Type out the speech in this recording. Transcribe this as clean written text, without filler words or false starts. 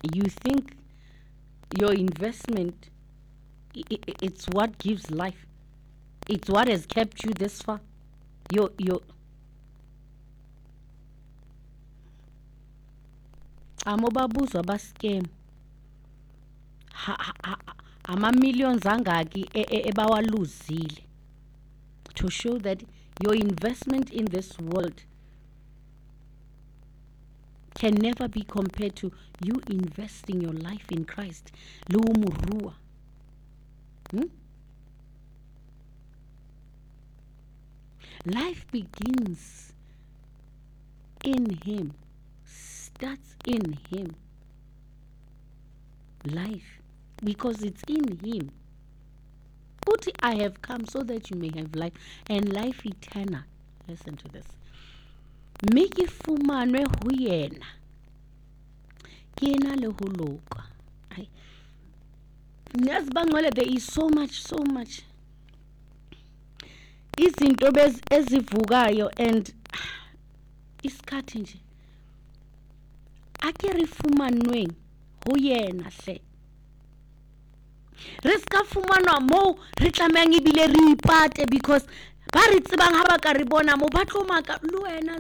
You think your investment, it's what gives life. It's what has kept you this far. Your amobabuzwa ba-scam. Ama-millions angaki ebawaluzile to show that your investment in this world can never be compared to you investing your life in Christ. Lumurua. Life begins in Him, starts in Him. Life, because it's in Him. Uti, I have come so that you may have life, and life eternal. Listen to this. Miki fumanwe huyena. Kena le holoka. There is so much. Izinto ezivukayo and isikhathi nje. Ake rifumanwe huyena hle. Riska fumanwa mo re tlameang ebile re ipate because ba re tsebang ha ba ka re bona mo ba tlo maka le wena